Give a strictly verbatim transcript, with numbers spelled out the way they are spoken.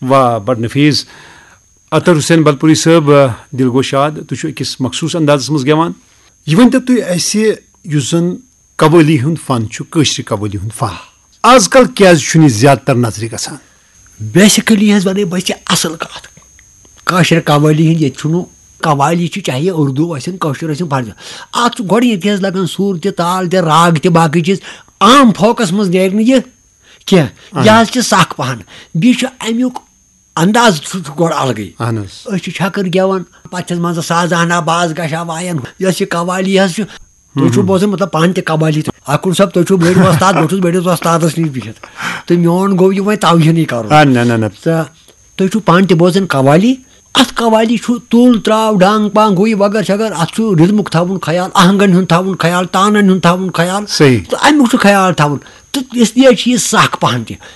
वाह बड़ नफीस अतर हुसैन बलपुरी साहब दिल गो शाद तुम अकिस मखसूस अंदाजस मज गेवान यह वन तुम अन कव्वाली हुंद फन कशर कव्वाली हुंद फन आजकल क्या ज्यादातर नजर गसान बेसिकली वन बस असल कत कशर कव्वाली हंद ये कव्वाली चाहे उर्दू कशर फर्ज अत गोड लगन सुर त ताल त राग त बाकी चीज आम फोकस मज नेर यह कह यह सख पहन बीच अमुक अंदाज गोड अलग छकर गेवन पे मज साज आना बाज गशा वायन यह कव्वाली तुम बोजान मतलब पान त कव्वाली अकुल सब तुम बड़ वस्ताद बहुत बड़िस वस्तादस नश बिहत तो मोन गो यह तवहीन कर तुम पान त बोजान कव्वाली अत कव्वाली तुल त्राव डांग पांग हुई वगर शगर अत रिदमुक थवन ख्याल आहंगन हुन थवन ख्याल तानन हुन थवन ख्याल तो अमुक ख्याल थवन तो इसलिए यह सख पहन त